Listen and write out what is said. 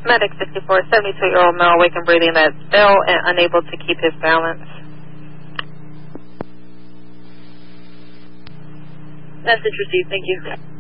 Medic 64, 72-year-old male, awake and breathing, that's ill and unable to keep his balance. Message received, thank you.